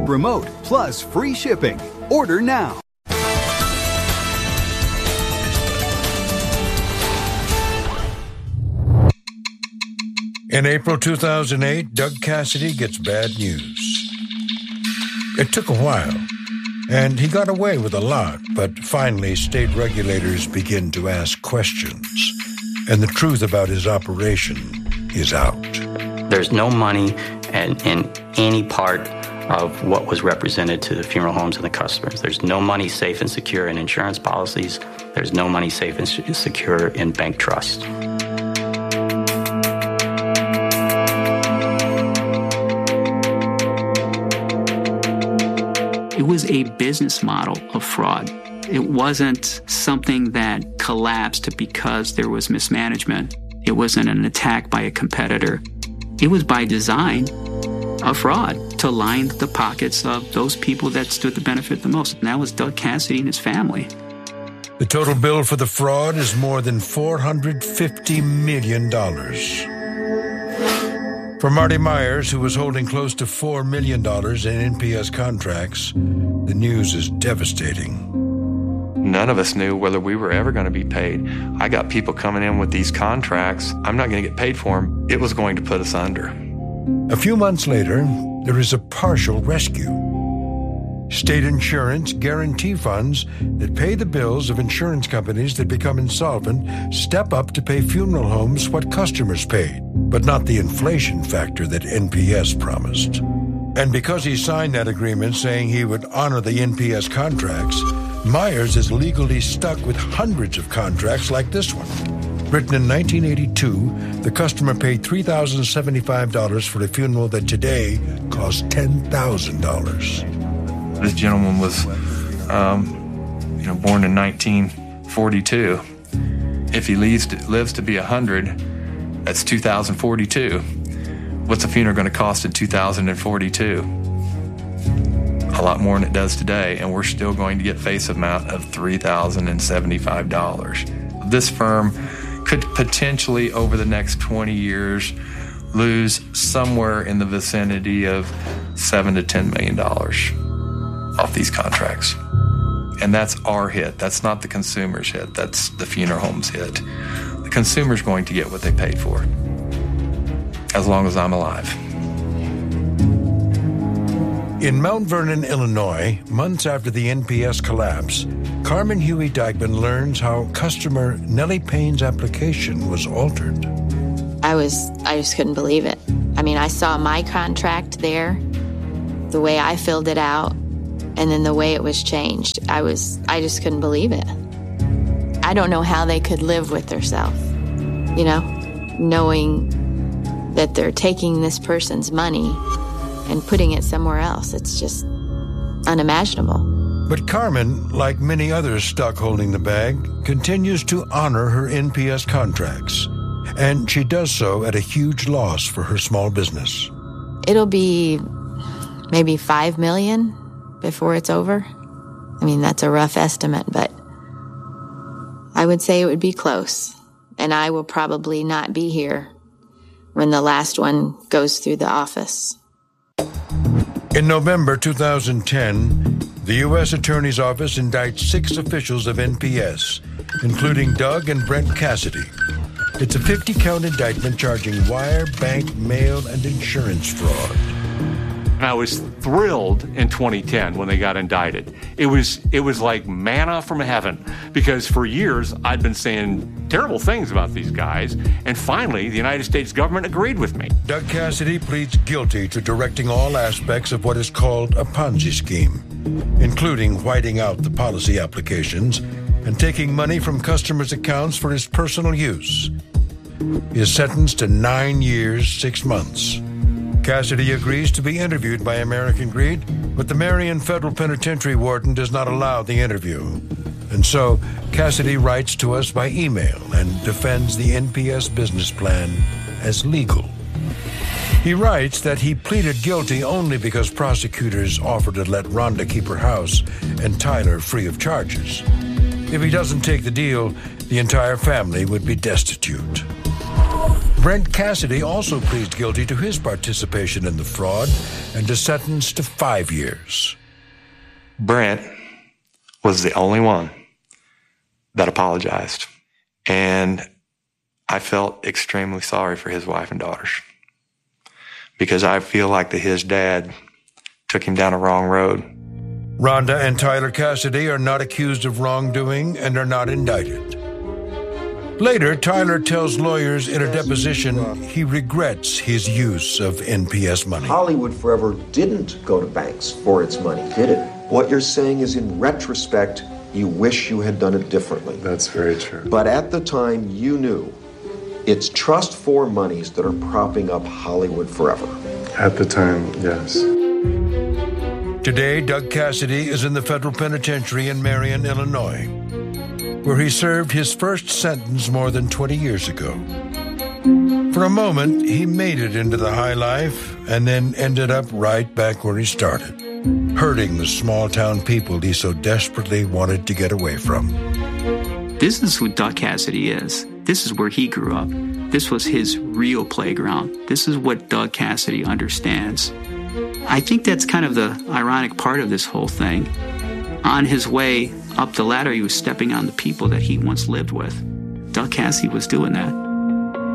remote, plus free shipping. Order now. In April 2008, Doug Cassidy gets bad news. It took a while, and he got away with a lot, but finally state regulators begin to ask questions, and the truth about his operation is out. There's no money in any part of what was represented to the funeral homes and the customers. There's no money safe and secure in insurance policies. There's no money safe and secure in bank trusts. It was a business model of fraud. It wasn't something that collapsed because there was mismanagement. It wasn't an attack by a competitor. It was by design a fraud to line the pockets of those people that stood to benefit the most. And that was Doug Cassidy and his family. The total bill for the fraud is more than $450 million. For Marty Myers, who was holding close to $4 million in NPS contracts, the news is devastating. None of us knew whether we were ever going to be paid. I got people coming in with these contracts. I'm not going to get paid for them. It was going to put us under. A few months later, there is a partial rescue. State insurance guarantee funds that pay the bills of insurance companies that become insolvent step up to pay funeral homes what customers paid, but not the inflation factor that NPS promised. And because he signed that agreement saying he would honor the NPS contracts, Myers is legally stuck with hundreds of contracts like this one. Written in 1982, the customer paid $3,075 for a funeral that today costs $10,000. This gentleman was, born in 1942. If he lives to be 100, that's 2042. What's a funeral going to cost in 2042? A lot more than it does today, and we're still going to get face amount of $3,075. This firm could potentially, over the next 20 years, lose somewhere in the vicinity of $7 to $10 million off these contracts. And that's our hit. That's not the consumer's hit. That's the funeral home's hit. The consumer's going to get what they paid for, as long as I'm alive. In Mount Vernon, Illinois, months after the NPS collapse, Carmen Huey Dykeman learns how customer Nellie Payne's application was altered. I just couldn't believe it. I mean, I saw my contract there, the way I filled it out, and then the way it was changed. I just couldn't believe it. I don't know how they could live with themselves, knowing that they're taking this person's money and putting it somewhere else. It's just unimaginable. But Carmen, like many others stuck holding the bag, continues to honor her NPS contracts. And she does so at a huge loss for her small business. It'll be maybe $5 million before it's over. I mean, that's a rough estimate, but I would say it would be close. And I will probably not be here when the last one goes through the office. In November 2010, the U.S. Attorney's Office indicts 6 officials of NPS, including Doug and Brent Cassidy. It's a 50-count indictment charging wire, bank, mail, and insurance fraud. And I was thrilled in 2010 when they got indicted. It was like manna from heaven, because for years I'd been saying terrible things about these guys, and finally the United States government agreed with me. Doug Cassidy pleads guilty to directing all aspects of what is called a Ponzi scheme, including whiting out the policy applications and taking money from customers' accounts for his personal use. He is sentenced to 9 years, 6 months. Cassidy agrees to be interviewed by American Greed, but the Marion Federal Penitentiary warden does not allow the interview. And so Cassidy writes to us by email and defends the NPS business plan as legal. He writes that he pleaded guilty only because prosecutors offered to let Rhonda keep her house and Tyler free of charges. If he doesn't take the deal, the entire family would be destitute. Brent Cassidy also pleads guilty to his participation in the fraud and is sentenced to 5 years. Brent was the only one that apologized. And I felt extremely sorry for his wife and daughters because I feel like that his dad took him down a wrong road. Rhonda and Tyler Cassidy are not accused of wrongdoing and are not indicted. Later, Tyler tells lawyers in a deposition he regrets his use of NPS money. Hollywood Forever didn't go to banks for its money, did it? What you're saying is, in retrospect, you wish you had done it differently. That's very true. But at the time, you knew it's trust for monies that are propping up Hollywood Forever. At the time, yes. Today, Doug Cassidy is in the federal penitentiary in Marion, Illinois, where he served his first sentence more than 20 years ago. For a moment, he made it into the high life and then ended up right back where he started, hurting the small-town people he so desperately wanted to get away from. This is who Doug Cassidy is. This is where he grew up. This was his real playground. This is what Doug Cassidy understands. I think that's kind of the ironic part of this whole thing. On his way up the ladder, he was stepping on the people that he once lived with. Doug Cassidy was doing that.